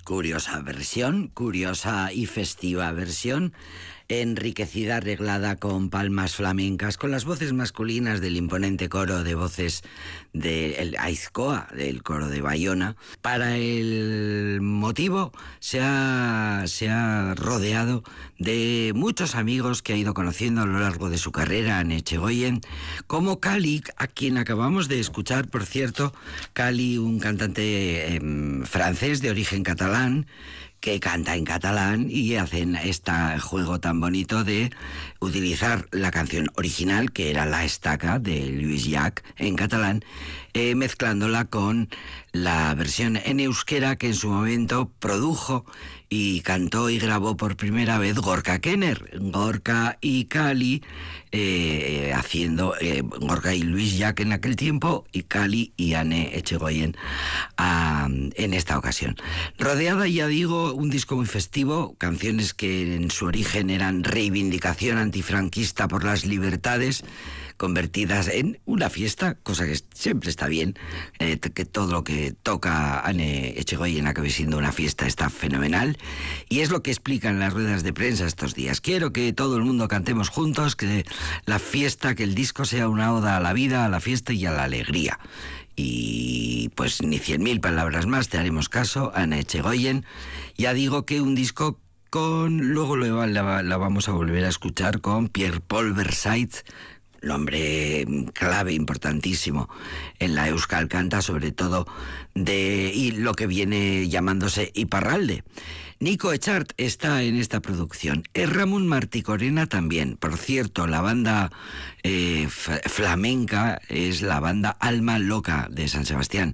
curiosa y festiva versión, enriquecida, arreglada con palmas flamencas, con las voces masculinas del imponente coro de voces del Aizkoa, del coro de Bayona. Para el motivo se ha rodeado de muchos amigos que ha ido conociendo a lo largo de su carrera en Echegoyen, como Cali, a quien acabamos de escuchar, por cierto. Cali, un cantante francés de origen catalán, que canta en catalán y hacen este juego tan bonito de utilizar la canción original, que era La Estaca, de Lluís Llach, en catalán, mezclándola con la versión en euskera que en su momento produjo y cantó y grabó por primera vez Gorka Kenner. Gorka y Cali haciendo Gorka y Lluís Llach en aquel tiempo, y Cali y Ane Echegoyen en esta ocasión. Rodeada, ya digo, un disco muy festivo, canciones que en su origen eran reivindicación antifranquista por las libertades, convertidas en una fiesta, cosa que siempre está bien, que todo lo que toca Ane Echegoyen acabe siendo una fiesta, está fenomenal, y es lo que explican las ruedas de prensa estos días. Quiero que todo el mundo cantemos juntos, que la fiesta, que el disco sea una oda a la vida, a la fiesta y a la alegría. Y pues ni 100.000 palabras más, te haremos caso, Ane Echegoyen. Ya digo que un disco luego la vamos a volver a escuchar con Pierre-Paul Versailles, nombre clave, importantísimo en la Euskal Canta, sobre todo y lo que viene llamándose Iparralde. Nico Echart está en esta producción. Ramón Marticorena también. Por cierto, la banda flamenca es la banda Alma Loca de San Sebastián.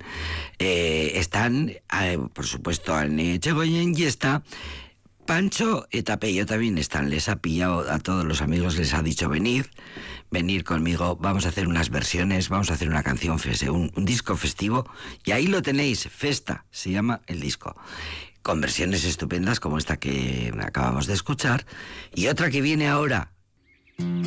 Están, por supuesto, Ane Echegoyen, y está Pancho Etapello también están. Les ha pillado a todos los amigos, les ha dicho venir conmigo, vamos a hacer unas versiones, vamos a hacer una canción, un disco festivo, y ahí lo tenéis, Festa se llama el disco, con versiones estupendas como esta que acabamos de escuchar, y otra que viene ahora.